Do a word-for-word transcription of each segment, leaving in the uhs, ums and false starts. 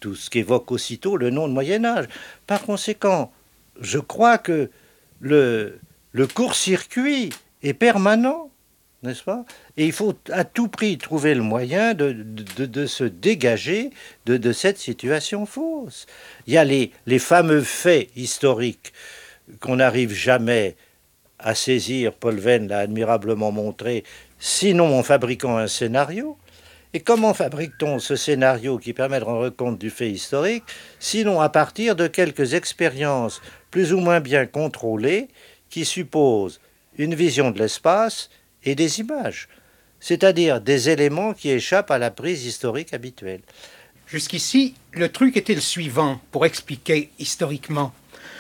tout ce qu'évoque aussitôt le nom de Moyen-Âge. Par conséquent, je crois que le, le court-circuit est permanent, n'est-ce pas? Et il faut à tout prix trouver le moyen de, de, de se dégager de, de cette situation fausse. Il y a les, les fameux faits historiques qu'on n'arrive jamais à saisir, Paul Venn l'a admirablement montré, sinon en fabriquant un scénario. Et comment fabrique-t-on ce scénario qui permet de rendre compte du fait historique, sinon à partir de quelques expériences plus ou moins bien contrôlées qui supposent une vision de l'espace et des images, c'est-à-dire des éléments qui échappent à la prise historique habituelle. Jusqu'ici, le truc était le suivant, pour expliquer historiquement.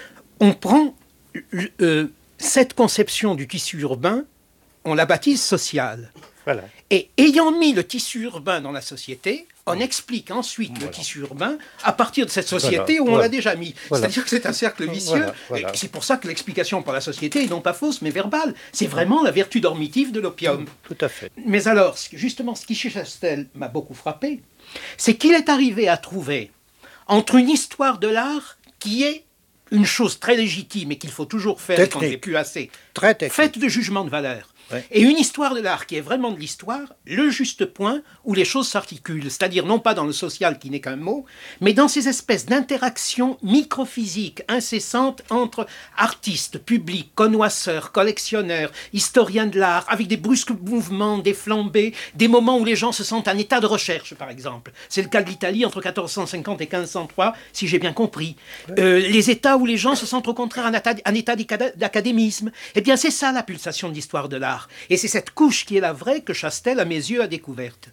On prend euh, cette conception du tissu urbain, on la baptise sociale. Voilà. Et ayant mis le tissu urbain dans la société, on explique ensuite voilà. le tissu urbain à partir de cette société voilà. où on voilà. l'a déjà mis. Voilà. C'est-à-dire que c'est un cercle vicieux. Voilà. Voilà. Et c'est pour ça que l'explication par la société est non pas fausse, mais verbale. C'est vraiment la vertu dormitive de l'opium. Tout à fait. Mais alors, justement, ce qui chez Chastel m'a beaucoup frappé, c'est qu'il est arrivé à trouver entre une histoire de l'art qui est une chose très légitime et qu'il faut toujours faire technique. Quand on n'est plus assez, très technique. faite de jugement de valeur. Ouais. Et une histoire de l'art qui est vraiment de l'histoire, le juste point où les choses s'articulent, c'est-à-dire non pas dans le social qui n'est qu'un mot, mais dans ces espèces d'interactions microphysiques incessantes entre artistes, publics, connoisseurs, collectionneurs, historiens de l'art, avec des brusques mouvements, des flambées, des moments où les gens se sentent en état de recherche, par exemple. C'est le cas de l'Italie entre quatorze cent cinquante et quinze cent trois, si j'ai bien compris. Ouais. Euh, les états où les gens se sentent au contraire en état, en état d'académisme. Eh bien, c'est ça la pulsation de l'histoire de l'art. Et c'est cette couche qui est la vraie que Chastel, à mes yeux, a découverte.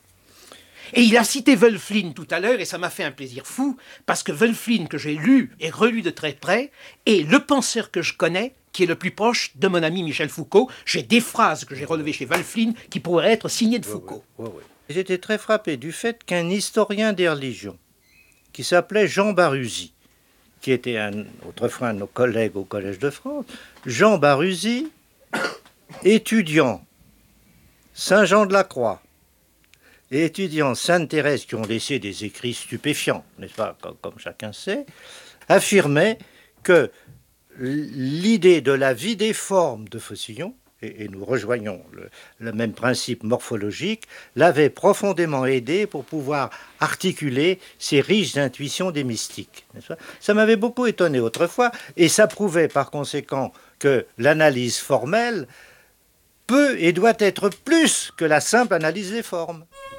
Et il a cité Wölfflin tout à l'heure, et ça m'a fait un plaisir fou, parce que Wölfflin, que j'ai lu et relu de très près, est le penseur que je connais qui est le plus proche de mon ami Michel Foucault. J'ai des phrases que j'ai relevées chez Wölfflin qui pourraient être signées de Foucault. Oui, oui, oui, oui. J'étais très frappé du fait qu'un historien des religions, qui s'appelait Jean Baruzzi, qui était un, autrefois un de nos collègues au Collège de France, Jean Baruzzi, étudiant Saint-Jean-de-la-Croix et étudiant Sainte-Thérèse, qui ont laissé des écrits stupéfiants, n'est-ce pas, comme, comme chacun sait, affirmaient que l'idée de la vie des formes de Faucillon, et, et nous rejoignons le, le même principe morphologique, l'avait profondément aidé pour pouvoir articuler ces riches intuitions des mystiques. N'est-ce pas ? Ça m'avait beaucoup étonné autrefois, et ça prouvait par conséquent que l'analyse formelle peut et doit être plus que la simple analyse des formes.